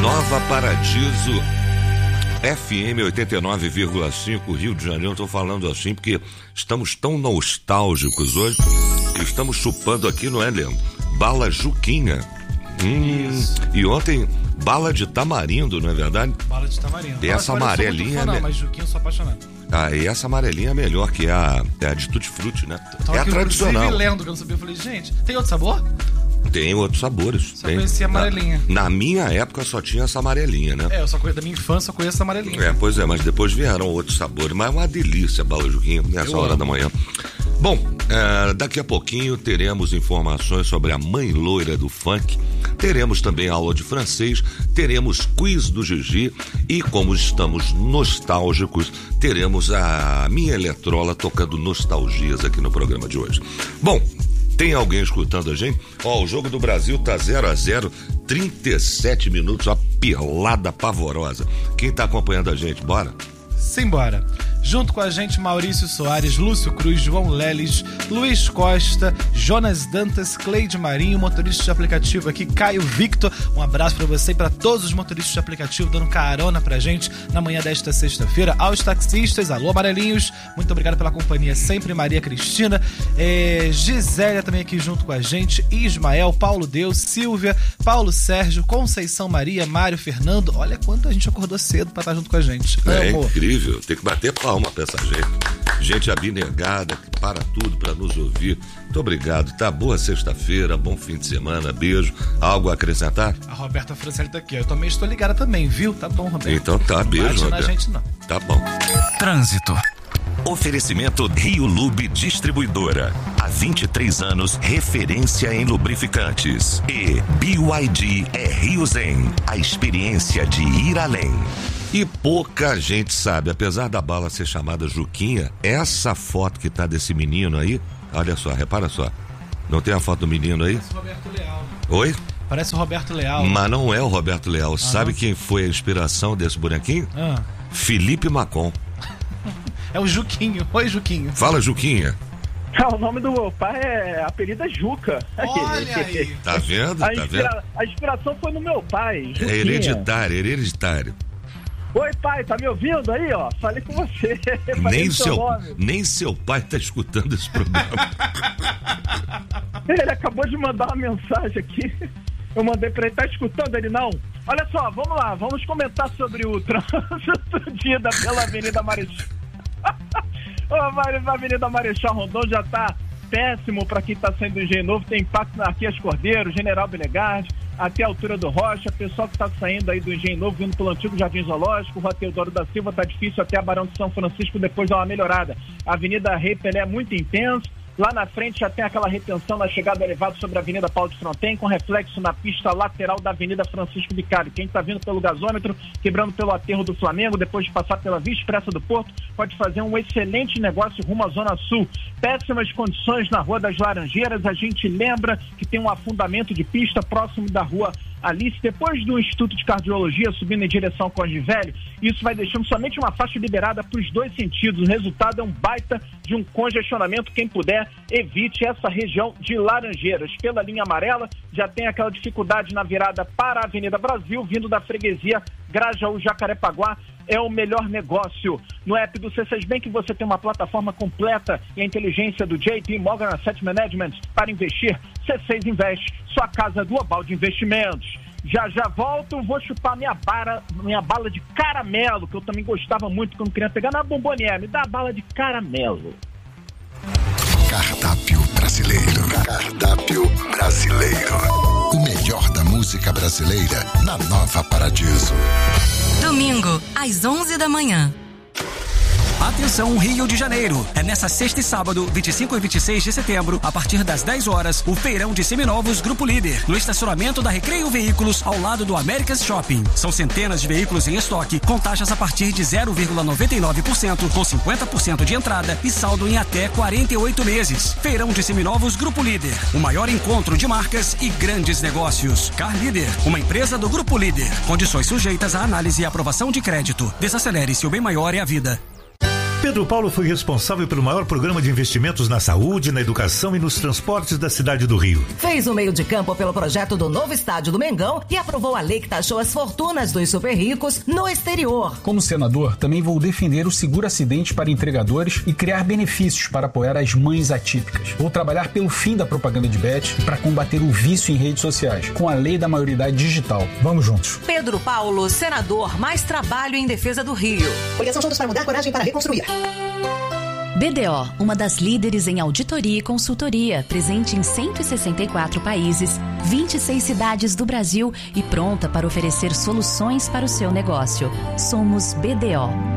Nova Paradiso FM 89,5 Rio de Janeiro. Eu tô falando assim porque estamos tão nostálgicos hoje. Estamos chupando aqui, não é, Leandro? Bala Juquinha. E ontem, bala de tamarindo, não é verdade? Bala de tamarindo. E essa amarelinha... Mas Juquinha eu sou apaixonado. E essa amarelinha é melhor que a de Tutti Frutti, né? É a tradicional. Eu lendo que eu não sabia. Eu falei, gente, tem outro sabor? Tem outros sabores. Só conhecia amarelinha. Na minha época só tinha essa amarelinha, né? Eu só conheço da minha infância, só conheço essa amarelinha. Pois é, mas depois vieram outros sabores. Mas é uma delícia a Bala Juquinha nessa hora da manhã. Bom, daqui a pouquinho teremos informações sobre a mãe loira do funk. Teremos também aula de francês, teremos quiz do Gigi e, como estamos nostálgicos, teremos a minha Eletrola tocando nostalgias aqui no programa de hoje. Bom, tem alguém escutando a gente? O jogo do Brasil tá 0-0, 37 minutos, uma pelada pavorosa. Quem tá acompanhando a gente? Bora? Simbora. Junto com a gente, Maurício Soares, Lúcio Cruz, João Leles, Luiz Costa, Jonas Dantas, Cleide Marinho, motorista de aplicativo aqui, Caio Victor. Um abraço pra você e pra todos os motoristas de aplicativo dando carona pra gente na manhã desta sexta-feira. Aos taxistas, alô amarelinhos, muito obrigado pela companhia sempre. Maria Cristina, Gisélia também aqui junto com a gente, Ismael, Paulo Deus, Silvia, Paulo Sérgio, Conceição Maria, Mário Fernando. Olha quanto a gente acordou cedo pra estar junto com a gente. É incrível, tem que bater palma pra essa gente abnegada, que para tudo pra nos ouvir. Muito obrigado, tá? Boa sexta-feira, bom fim de semana, beijo. Algo a acrescentar? A Roberta Francelli tá aqui, eu também estou ligada também, viu? Tá bom, Roberta. Então tá, beijo, Roberta. Não bate na gente não. Tá bom. Trânsito. Oferecimento Rio Lube Distribuidora. Há 23 anos, referência em lubrificantes. E BYD é Rio Zen, a experiência de ir além. E pouca gente sabe, apesar da bala ser chamada Juquinha, essa foto que tá desse menino aí, olha só, repara só. Não tem a foto do menino aí? Parece o Roberto Leal. Oi? Parece o Roberto Leal. Mas não é o Roberto Leal. Sabe quem foi a inspiração desse bonequinho? Felipe Macon. É o Juquinho. Oi, Juquinho. Fala, Juquinha. O nome do meu pai é apelido é Juca. Olha aí. Tá vendo? A inspiração foi no meu pai, Juquinha. É hereditário. Oi, pai, tá me ouvindo aí, ó? Falei com você. Nem seu pai tá escutando esse programa. Ele acabou de mandar uma mensagem aqui. Eu mandei pra ele, tá escutando? Ele não. Olha só, vamos lá, vamos comentar sobre o trânsito dia pela Avenida Marechal. A Avenida Marechal Rondon já tá péssimo para quem tá saindo do Engenho Novo, tem impacto na Arquias Cordeiro, General Benegard, até a altura do Rocha, pessoal que tá saindo aí do Engenho Novo, vindo pelo antigo Jardim Zoológico, Rua Teodoro da Silva, tá difícil até a Barão de São Francisco, depois dá uma melhorada. A Avenida Rei Pelé é muito intenso, lá na frente já tem aquela retenção na chegada elevada sobre a Avenida Paulo de Fronten, com reflexo na pista lateral da Avenida Francisco Vicário. Quem está vindo pelo gasômetro, quebrando pelo aterro do Flamengo, depois de passar pela Via Expressa do Porto, pode fazer um excelente negócio rumo à Zona Sul. Péssimas condições na Rua das Laranjeiras, a gente lembra que tem um afundamento de pista próximo da Rua Alice, depois do Instituto de Cardiologia, subindo em direção ao Córrego Velho, isso vai deixando somente uma faixa liberada para os dois sentidos. O resultado é um baita de um congestionamento. Quem puder, evite essa região de Laranjeiras. Pela linha amarela, já tem aquela dificuldade na virada para a Avenida Brasil, vindo da freguesia Grajaú Jacarepaguá. É o melhor negócio. No app do C6 Bank você tem uma plataforma completa e a inteligência do JP Morgan Asset Management para investir. C6 Invest, sua casa global de investimentos. Já volto, vou chupar minha bala de caramelo, que eu também gostava muito quando queria pegar na Bombonier. Me dá a bala de caramelo. Cardápio brasileiro. O melhor da música brasileira na Nova Paradiso. Domingo, às 11 da manhã. Atenção, Rio de Janeiro. É nessa sexta e sábado, 25 e 26 de setembro, a partir das 10 horas, o feirão de seminovos Grupo Líder, no estacionamento da Recreio Veículos, ao lado do America's Shopping. São centenas de veículos em estoque, com taxas a partir de 0,99%, com 50% de entrada e saldo em até 48 meses. Feirão de seminovos Grupo Líder, o maior encontro de marcas e grandes negócios. Car Líder, uma empresa do Grupo Líder. Condições sujeitas à análise e aprovação de crédito. Desacelere, seu bem maior é a vida. Pedro Paulo foi responsável pelo maior programa de investimentos na saúde, na educação e nos transportes da cidade do Rio. Fez o meio de campo pelo projeto do novo estádio do Mengão e aprovou a lei que taxou as fortunas dos super ricos no exterior. Como senador, também vou defender o seguro acidente para entregadores e criar benefícios para apoiar as mães atípicas. Vou trabalhar pelo fim da propaganda de bet e para combater o vício em redes sociais, com a lei da maioridade digital. Vamos juntos. Pedro Paulo, senador, mais trabalho em defesa do Rio. Coligação Juntos para Mudar, coragem para reconstruir. BDO, uma das líderes em auditoria e consultoria, presente em 164 países, 26 cidades do Brasil e pronta para oferecer soluções para o seu negócio. Somos BDO.